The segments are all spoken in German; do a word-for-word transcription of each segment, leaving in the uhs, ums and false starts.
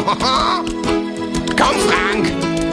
Komm, Frank!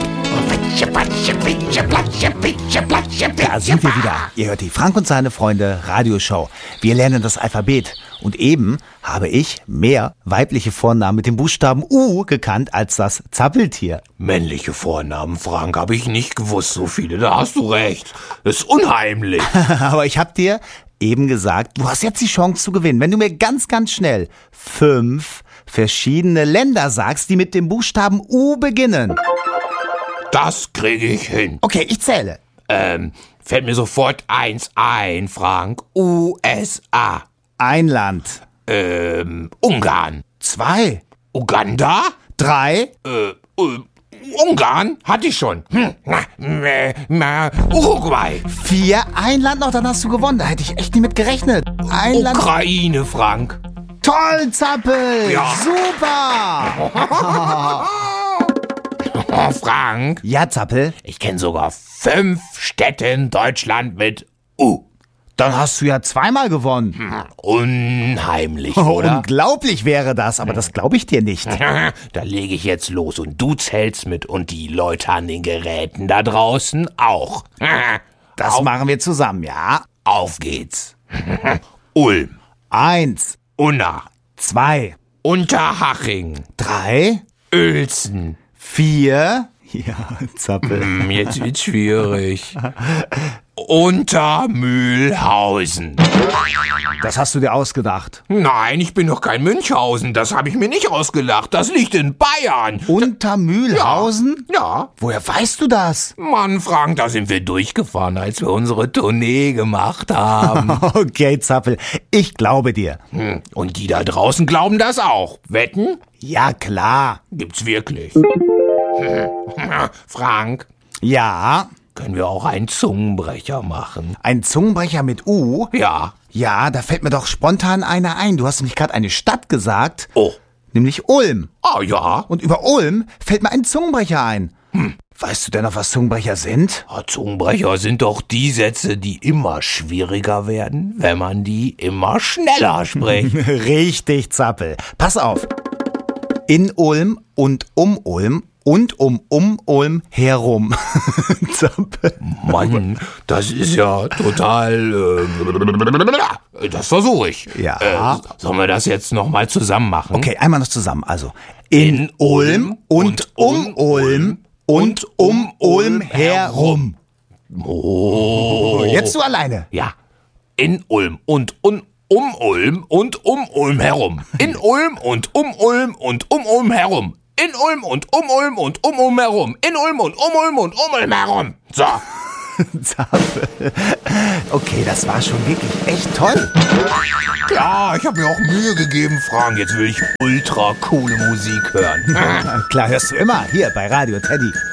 Da sind wir wieder. Ihr hört die Frank und seine Freunde Radioshow. Wir lernen das Alphabet. Und eben habe ich mehr weibliche Vornamen mit dem Buchstaben U gekannt als das Zappeltier. Männliche Vornamen, Frank, habe ich nicht gewusst, so viele. Da hast du recht. Das ist unheimlich. Aber ich habe dir eben gesagt, du hast jetzt die Chance zu gewinnen, wenn du mir ganz, ganz schnell fünf verschiedene Länder sagst, die mit dem Buchstaben U beginnen. Das kriege ich hin. Okay, ich zähle. Ähm, fällt mir sofort eins ein, Frank. U S A. Ein Land. Ähm, Ungarn. Zwei. Uganda? Drei. Äh, äh, Ungarn? Hatte ich schon. Hm, na, äh, na, Uruguay. Vier. Ein Land noch, dann hast du gewonnen. Da hätte ich echt nicht mit gerechnet. Ein Land. Ukraine, Frank. Toll, Zappel. Ja. Super. Oh, Frank. Ja, Zappel. Ich kenne sogar fünf Städte in Deutschland mit U. Dann hast du ja zweimal gewonnen. Hm, unheimlich, Oh, oder? unglaublich wäre das, aber das glaube ich dir nicht. Da lege ich jetzt los und du zählst mit und die Leute an den Geräten da draußen auch. Das auf, machen wir zusammen, ja? Auf geht's. Ulm. Eins. Unna. Zwei. Unterhaching. Drei. Uelzen. Vier. Ja, Zappel. Hm, jetzt wird's schwierig. Untermühlhausen. Das hast du dir ausgedacht. Nein, ich bin doch kein Münchhausen. Das habe ich mir nicht ausgedacht. Das liegt in Bayern. Untermühlhausen? Ja. Woher weißt du das? Mann, Frank, da sind wir durchgefahren, als wir unsere Tournee gemacht haben. Okay, Zappel, ich glaube dir. Hm, und die da draußen glauben das auch. Wetten? Ja, klar. Gibt's wirklich. Hm. Frank, Ja. können wir auch einen Zungenbrecher machen? Ein Zungenbrecher mit U? Ja. Ja, da fällt mir doch spontan einer ein. Du hast nämlich gerade eine Stadt gesagt. Oh. Nämlich Ulm. Ah, ja. Und über Ulm fällt mir ein Zungenbrecher ein. Hm. Weißt du denn noch, was Zungenbrecher sind? Ja, Zungenbrecher sind doch die Sätze, die immer schwieriger werden, wenn man die immer schneller spricht. Richtig, Zappel. Pass auf. In Ulm und um Ulm und um um Ulm herum. Zappel. Mann, das ist ja total... Äh, das versuche ich. Ja. Äh, sollen wir das jetzt nochmal zusammen machen? Okay, einmal noch zusammen. Also, in, In Ulm und um Ulm und um Ulm herum. Oh. Jetzt du alleine. Ja. In Ulm und un, um Ulm und um Ulm herum. In Ulm und um Ulm und um Ulm herum. In Ulm und um Ulm und um Ulm herum. In Ulm und um Ulm und um Ulm herum. So. Zappel. Okay, das war schon wirklich echt toll. Ja, ich habe mir auch Mühe gegeben, Frank. Jetzt will ich ultra coole Musik hören. Klar, hörst du immer hier bei Radio Teddy.